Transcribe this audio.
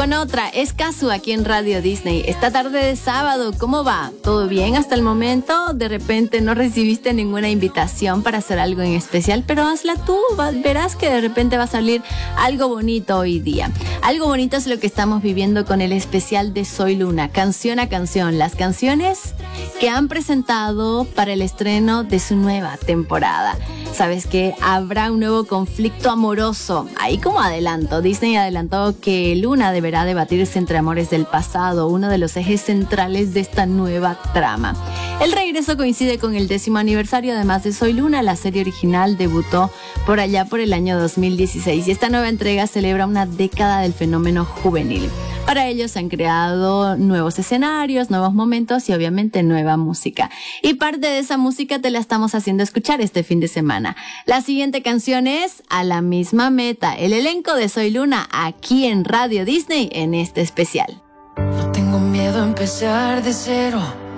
con otra. Es Kazu aquí en Radio Disney. Esta tarde de sábado, ¿cómo va? ¿Todo bien hasta el momento? De repente no recibiste ninguna invitación para hacer algo en especial, pero hazla tú. Verás que de repente va a salir algo bonito hoy día. Algo bonito es lo que estamos viviendo con el especial de Soy Luna, canción a canción. Las canciones que han presentado para el estreno de su nueva temporada. ¿Sabes qué? Habrá un nuevo conflicto amoroso. Ahí como adelanto, Disney adelantó que Luna deberá debatirse entre amores del pasado, uno de los ejes centrales de esta nueva trama. El regreso coincide con el 10º aniversario, además de Soy Luna. La serie original debutó por allá por el año 2016 y esta nueva entrega celebra una década del fenómeno juvenil. Para ello se han creado nuevos escenarios, nuevos momentos y obviamente nueva música. Y parte de esa música te la estamos haciendo escuchar este fin de semana. La siguiente canción es A la misma meta, el elenco de Soy Luna aquí en Radio Disney en este especial. No tengo miedo a empezar de cero.